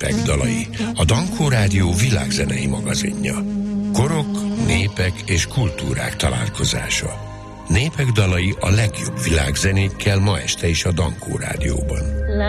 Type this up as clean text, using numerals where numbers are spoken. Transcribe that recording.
Népek dalai, a Dankó Rádió világzenei magazinja. Korok, népek és kultúrák találkozása. Népek dalai a legjobb világzenékkel ma este is a Dankó Rádióban.